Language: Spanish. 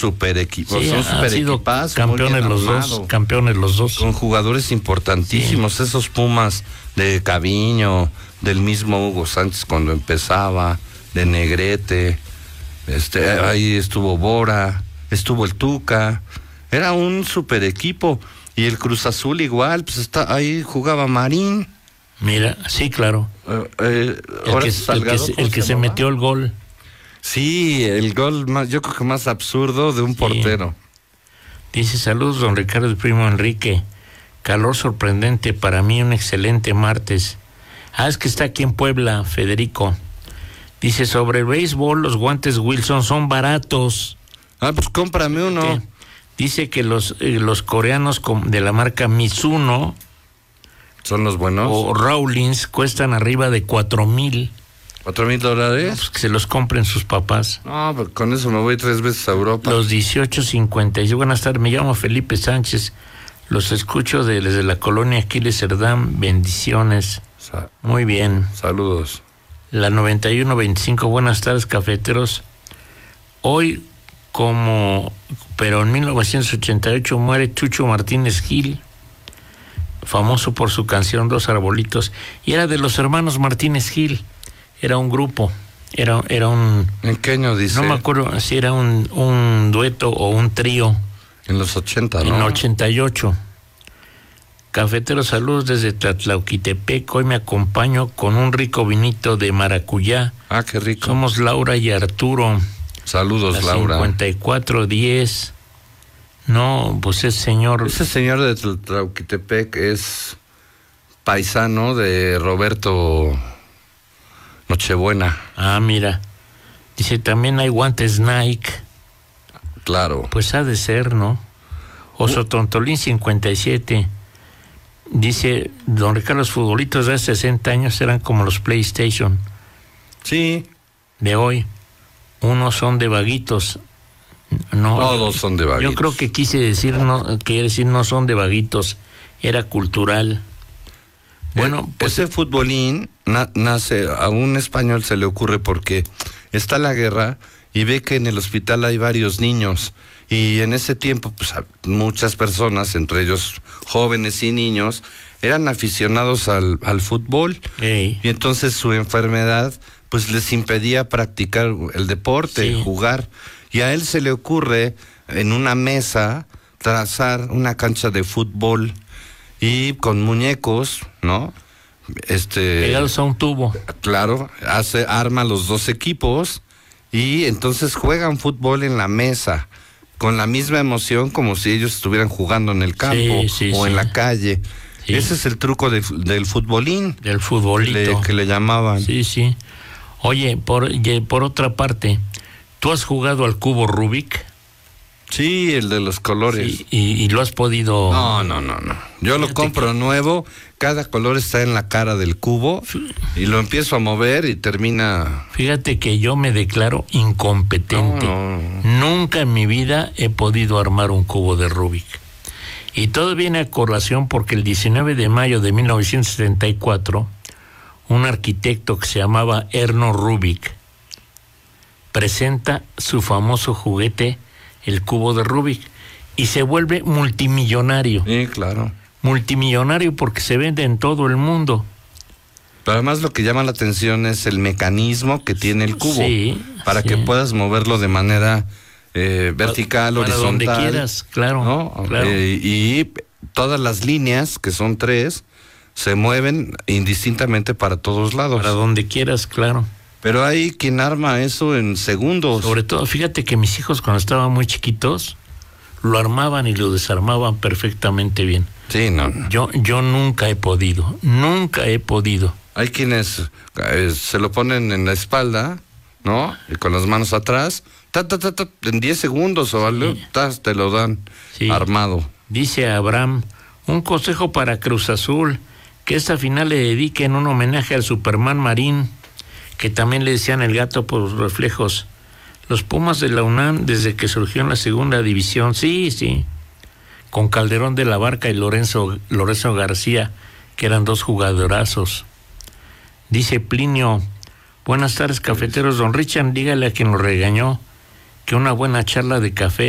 super equipo, Sí, son super sido equipazos, campeones los dos. Con jugadores importantísimos, sí. Esos Pumas de Caviño, del mismo Hugo Sánchez cuando empezaba, de Negrete, ahí estuvo Bora, estuvo el Tuca, era un super equipo. Y el Cruz Azul igual, pues ahí jugaba Marín. Mira, sí, claro. El que se metió el gol. Sí, el gol más, yo creo que más absurdo de un portero. Dice, saludos, don Ricardo, el primo Enrique. Calor sorprendente, para mí un excelente martes. Es que está aquí en Puebla, Federico. Dice, sobre el béisbol, los guantes Wilson son baratos. Pues cómprame uno. Dice que los coreanos de la marca Mizuno son los buenos. O Rawlings cuestan arriba de $4,000. $4,000. Pues que se los compren sus papás. No, pues con eso me voy 3 veces a Europa. Los 18.56. Buenas tardes, me llamo Felipe Sánchez. Los escucho desde la colonia Aquiles Cerdán. Bendiciones. Muy bien. Saludos. La 9125. Buenas tardes, cafeteros. Hoy, pero en 1988 muere Chucho Martínez Gil, famoso por su canción Dos Arbolitos, y era de los hermanos Martínez Gil. Era un grupo, era un... ¿En qué año dice? No me acuerdo si era un dueto o un trío. En los 80, ¿no? En 88. Cafeteros, saludos desde Tlatlauquitepec. Hoy me acompaño con un rico vinito de maracuyá. Qué rico. Somos Laura y Arturo. Saludos, Laura. 5410. No, pues ese señor de Tlatlauquitepec es paisano de Roberto Nochebuena. Mira. Dice, también hay guantes Nike. Claro. Pues ha de ser, ¿no? Oso Tontolín 57. Dice, don Ricardo, los futbolitos de hace 60 años eran como los PlayStation. Sí. De hoy. Unos son de vaguitos. No, todos son de vaguitos. Yo creo que quiere decir no son de vaguitos, era cultural. Bueno, pues ese futbolín nace, a un español se le ocurre porque está la guerra y ve que en el hospital hay varios niños, y en ese tiempo pues muchas personas, entre ellos jóvenes y niños, eran aficionados al fútbol. Y entonces su enfermedad pues les impedía practicar el deporte, jugar. Y a él se le ocurre en una mesa trazar una cancha de fútbol y con muñecos, ¿no? Pegados a un tubo. Claro, arma los dos equipos y entonces juegan fútbol en la mesa con la misma emoción como si ellos estuvieran jugando en el campo en la calle. Sí. Ese es el truco del futbolín. Del futbolito. Que le llamaban. Sí, sí. Oye, por otra parte, ¿tú has jugado al cubo Rubik? Sí, el de los colores. Sí, y lo has podido... No. Yo lo compro nuevo, cada color está en la cara del cubo y lo empiezo a mover y termina... Fíjate que yo me declaro incompetente. No. Nunca en mi vida he podido armar un cubo de Rubik. Y todo viene a colación porque el 19 de mayo de 1974, un arquitecto que se llamaba Erno Rubik presenta su famoso juguete, el cubo de Rubik, y se vuelve multimillonario. Sí, claro. Multimillonario porque se vende en todo el mundo. Pero además lo que llama la atención es el mecanismo que tiene el cubo, para que puedas moverlo de manera vertical, para horizontal. Donde quieras, claro. ¿No? Claro. Y todas las líneas, que son 3, se mueven indistintamente para todos lados. Para donde quieras, claro. Pero hay quien arma eso en segundos. Sobre todo, fíjate que mis hijos cuando estaban muy chiquitos, lo armaban y lo desarmaban perfectamente bien. Sí, no. Yo nunca he podido. Hay quienes se lo ponen en la espalda, ¿no? Y con las manos atrás, en 10 segundos o algo, te lo dan armado. Dice Abraham, un consejo para Cruz Azul, que esta final le dediquen un homenaje al Superman Marín, que también le decían el gato por los reflejos. Los Pumas de la UNAM, desde que surgió en la segunda división, sí, con Calderón de la Barca y Lorenzo García, que eran 2 jugadorazos. Dice Plinio, buenas tardes, cafeteros. Don Richard, dígale a quien lo regañó que una buena charla de café